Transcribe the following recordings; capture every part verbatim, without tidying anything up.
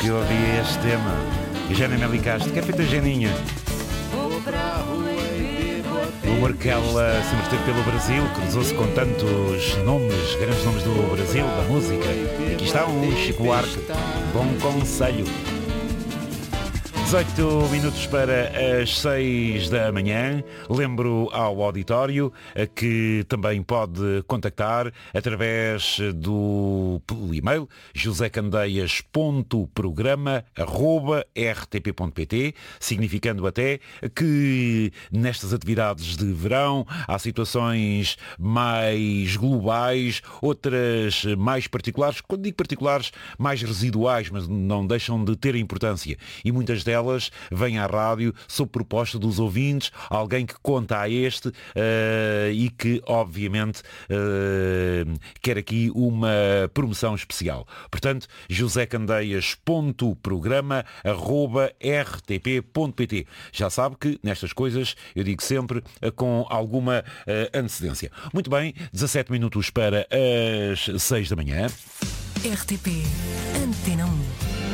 que eu ouvi este tema. E Jana Meli Castro, que é feita Janinha. O amor que ela sempre esteve pelo Brasil, cruzou-se com tantos nomes, grandes nomes do Brasil, da música. E aqui está um Chico Buarque, Bom Conselho. dezoito minutos para as seis da manhã. Lembro ao auditório que também pode contactar através do e-mail josé candeias ponto programa arroba r t p ponto p t, significando até que nestas atividades de verão há situações mais globais, outras mais particulares, quando digo particulares, mais residuais, mas não deixam de ter importância. E muitas delas Elas vêm à rádio sob proposta dos ouvintes, alguém que conta a este uh, e que, obviamente, uh, quer aqui uma promoção especial. Portanto, josé candeias ponto programa arroba r t p ponto p t. Já sabe que nestas coisas eu digo sempre uh, com alguma uh, antecedência. Muito bem, dezassete minutos para as seis da manhã. R T P Antena um.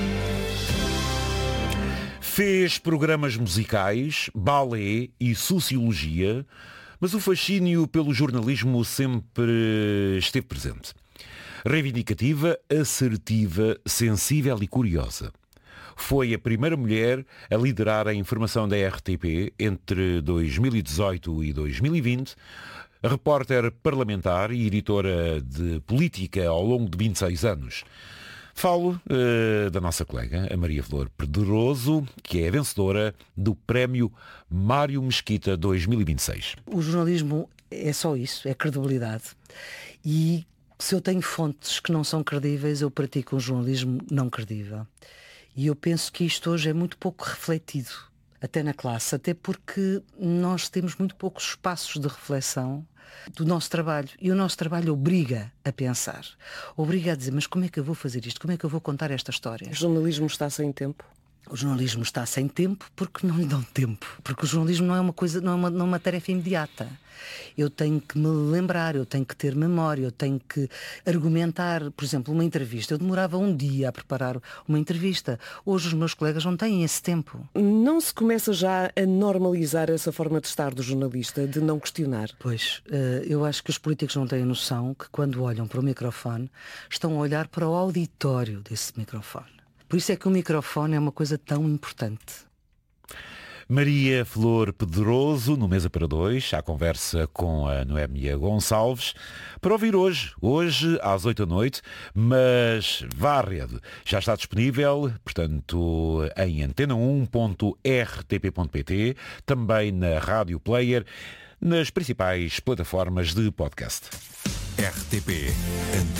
Fez programas musicais, balé e sociologia, mas o fascínio pelo jornalismo sempre esteve presente. Reivindicativa, assertiva, sensível e curiosa. Foi a primeira mulher a liderar a informação da R T P entre dois mil e dezoito e dois mil e vinte, repórter parlamentar e editora de política ao longo de vinte e seis anos. Falo uh, da nossa colega, a Maria Flor Pedroso, que é a vencedora do Prémio Mário Mesquita dois mil e vinte e seis. O jornalismo é só isso, é credibilidade. E se eu tenho fontes que não são credíveis, eu pratico um jornalismo não credível. E eu penso que isto hoje é muito pouco refletido, até na classe, até porque nós temos muito poucos espaços de reflexão do nosso trabalho, e o nosso trabalho obriga a pensar, obriga a dizer, mas como é que eu vou fazer isto, como é que eu vou contar esta história? O jornalismo está sem tempo? O jornalismo está sem tempo porque não lhe dão tempo, porque o jornalismo não é uma coisa, não é uma, não é uma tarefa imediata. Eu tenho que me lembrar, eu tenho que ter memória, eu tenho que argumentar. Por exemplo, uma entrevista, eu demorava um dia a preparar uma entrevista. Hoje os meus colegas não têm esse tempo. Não se começa já a normalizar essa forma de estar do jornalista, de não questionar? Pois, eu acho que os políticos não têm noção que quando olham para o microfone estão a olhar para o auditório desse microfone. Por isso é que o microfone é uma coisa tão importante. Maria Flor Pedroso, no Mesa para Dois, à conversa com a Noémia Gonçalves, para ouvir hoje, hoje às oito da noite, mas vá à rede. Já está disponível, portanto, em antena um ponto r t p ponto p t, também na Rádio Player, nas principais plataformas de podcast. R T P